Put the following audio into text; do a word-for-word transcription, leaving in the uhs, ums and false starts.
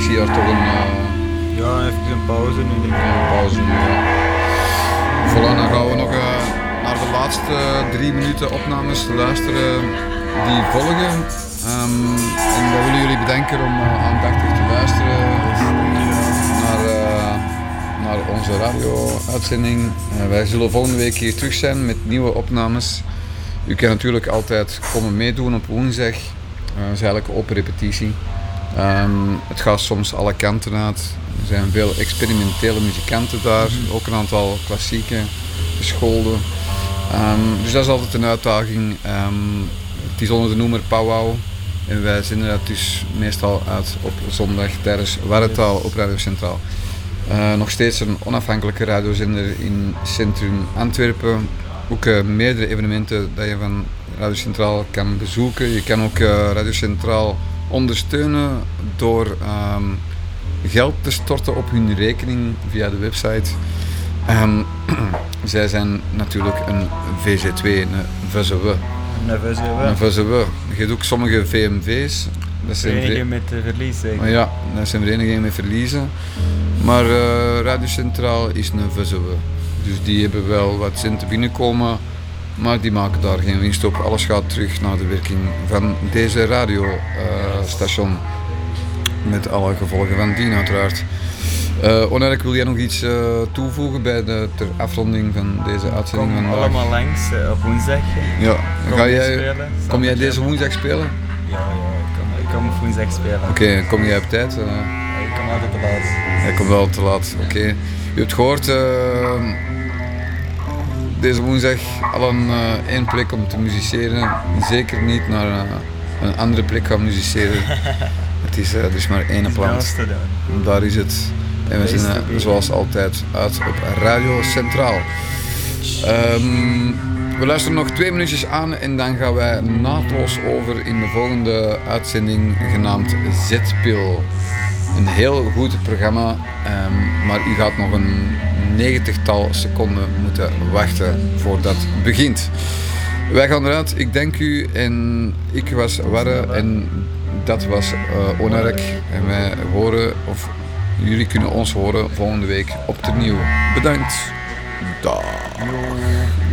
zie daar toch een... Uh, ja, even een pauze nu. Denk ik. Een pauze nu, ja. Voilà, dan gaan we nog uh, naar de laatste drie minuten opnames luisteren die volgen. Um, en dan willen jullie bedenken om uh, aandachtig te luisteren naar, uh, naar onze radio-uitzending. Uh, wij zullen volgende week hier terug zijn met nieuwe opnames. U kan natuurlijk altijd komen meedoen op woensdag. Uh, dat is eigenlijk een open repetitie. Um, het gaat soms alle kanten uit. Er zijn veel experimentele muzikanten daar, ook een aantal klassieke geschoolden. Um, dus dat is altijd een uitdaging. Um, het is onder de noemer Powwow en wij zenden dat dus meestal uit op zondag tijdens Warretaal op Radio Centraal. Uh, nog steeds een onafhankelijke radiozender in centrum Antwerpen. Ook uh, meerdere evenementen dat je van Radio Centraal kan bezoeken. Je kan ook uh, Radio Centraal ondersteunen door um, geld te storten op hun rekening via de website. Um, zij zijn natuurlijk een V Z twee, een V Z W. Een V Z W. Een V Z W. Je hebt ook sommige V M V's. Dat zijn verenigingen met verlies zeker? Ja, dat zijn verenigingen met verliezen. Maar uh, Radio Centraal is een V Z W. Dus die hebben wel wat centen binnenkomen, maar die maken daar geen winst op. Alles gaat terug naar de werking van deze radiostation. Uh, met alle gevolgen van dien uiteraard. Uh, Onerk, wil jij nog iets uh, toevoegen bij de ter afronding van deze uitzending Kom vandaag? Allemaal langs uh, op woensdag. Ja. Kom, Ga jij, spelen, kom jij deze woensdag spelen? Ja, ja ik, kom, ik kom op woensdag spelen. Oké, okay, kom jij op tijd? Uh, ik kom altijd te laat. Hij komt wel te laat, oké. Okay. U hebt gehoord, uh, deze woensdag al een uh, één plek om te musiceren. Zeker niet naar uh, een andere plek gaan musiceren. Het is, uh, er is maar één plant. Daar is het. En we zijn uh, zoals altijd uit op Radio Centraal. Um, we luisteren nog twee minuutjes aan en dan gaan wij naadloos over in de volgende uitzending genaamd Z-Pil. Een heel goed programma, um, maar u gaat nog een negentigtal seconden moeten wachten voordat het begint. Wij gaan eruit, ik dank u en ik was Warre en dat was uh, Onerk. En wij horen, of jullie kunnen ons horen volgende week opnieuw. Bedankt. Dag.